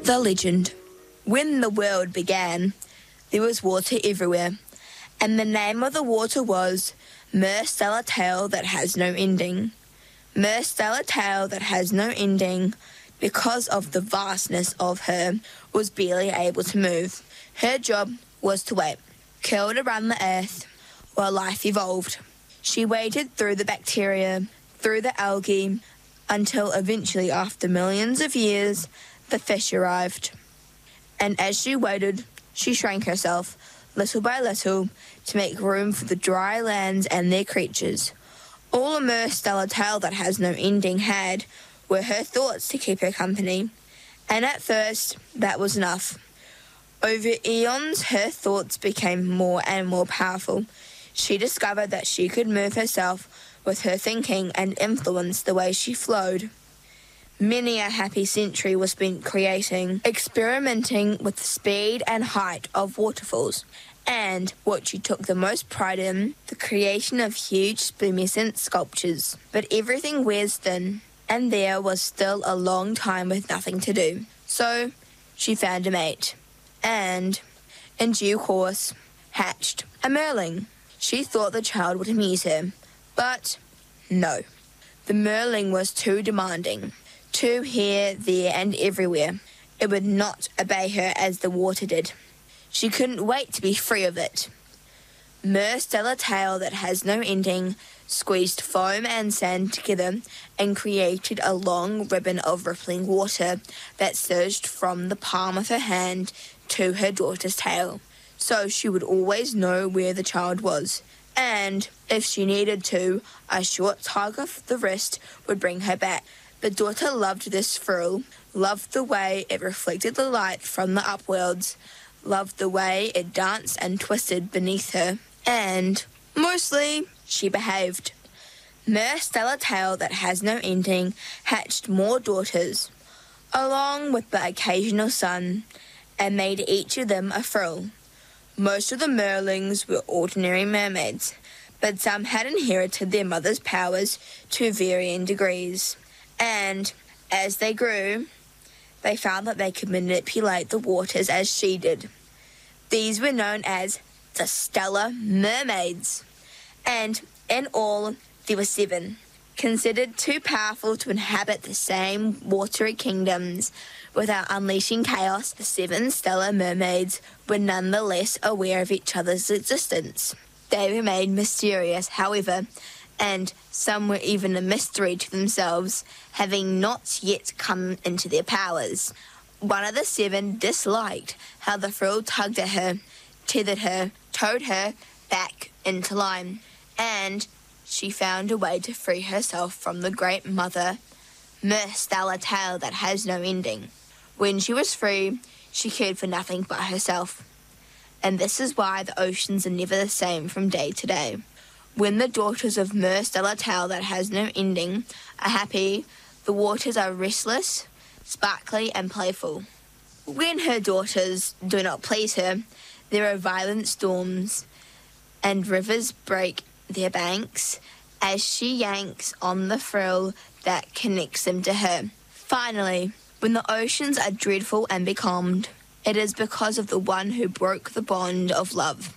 The legend. When the world began, there was water everywhere, and the name of the water was Mer Stella Tail That Has No Ending. Mer Stella Tail That Has No Ending, because of the vastness of her, was barely able to move. Her job was to wait, curled around the earth, while life evolved. She waited through the bacteria, through the algae, until eventually, after millions of years, the fish arrived. And as she waited, she shrank herself, little by little, to make room for the dry lands and their creatures. All a Mer Stella Tail That Has No Ending had were her thoughts to keep her company. And at first, that was enough. Over eons, her thoughts became more and more powerful. She discovered that she could move herself with her thinking and influence the way she flowed. Many a happy century was spent creating, experimenting with the speed and height of waterfalls, and what she took the most pride in, the creation of huge spumescent sculptures. But everything wears thin, and there was still a long time with nothing to do. So she found a mate, and, in due course, hatched a merling. She thought the child would amuse her, but no. The merling was too demanding. Too here, there, and everywhere. It would not obey her as the water did. She couldn't wait to be free of it. Mer Stella Tail That Has No Ending squeezed foam and sand together and created a long ribbon of rippling water that surged from the palm of her hand to her daughter's tail, so she would always know where the child was. And, if she needed to, a short tug of the wrist would bring her back. The daughter loved this frill, loved the way it reflected the light from the upworlds, loved the way it danced and twisted beneath her, and, mostly, she behaved. Mer Stella Tail That Has No Ending hatched more daughters, along with the occasional son, and made each of them a frill. Most of the merlings were ordinary mermaids, but some had inherited their mother's powers to varying degrees. And, as they grew, they found that they could manipulate the waters as she did. These were known as the Stellar Mermaids. And, in all, there were 7, considered too powerful to inhabit the same watery kingdoms. Without unleashing chaos, the 7 Stellar Mermaids were nonetheless aware of each other's existence. They remained mysterious, however, and some were even a mystery to themselves, having not yet come into their powers. One of the 7 disliked how the frill tugged at her, tethered her, towed her back into line, and she found a way to free herself from the Great Mother, Mer Stella Tail That Has No Ending. When she was free, she cared for nothing but herself. And this is why the oceans are never the same from day to day. When the daughters of Mer Stella Tail That Has No Ending are happy, the waters are restless, sparkly, and playful. When her daughters do not please her, there are violent storms, and rivers break their banks as she yanks on the frill that connects them to her. Finally, when the oceans are dreadful and becalmed, it is because of the one who broke the bond of love.